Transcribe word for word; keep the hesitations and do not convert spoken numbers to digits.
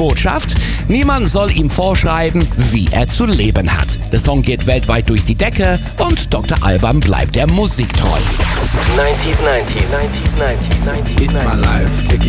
Botschaft: Niemand soll ihm vorschreiben, wie er zu leben hat. Der Song geht weltweit durch die Decke und Doktor Alban bleibt der Musik treu. nineties, nineties, nineties, nineties, nineties, It's my life, take